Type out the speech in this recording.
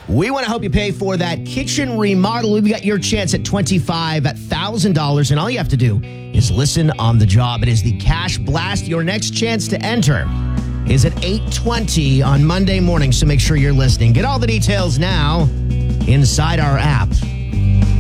We want to help you pay for that kitchen remodel. We've got your chance at $25,000, and all you have to do is listen on the job. It is the Cash Blast. Your next chance to enter is at 8:20 on Monday morning, so make sure you're listening. Get all the details now inside our app.